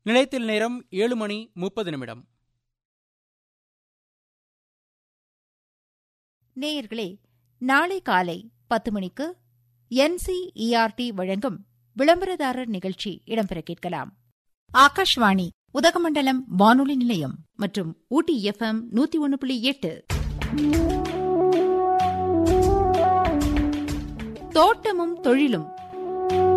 நிலையத்தில் நேரம் 7:30. நேயர்களே, நாளை காலை 10 மணிக்கு NCERT வழங்கும் விளம்பரதாரர் நிகழ்ச்சி இடம்பெற கேட்கலாம். ஆகாஷ்வாணி உதகமண்டலம் வானொலி நிலையம் மற்றும் ஊட்டி FM 101.8. தோட்டமும் தொழிலும்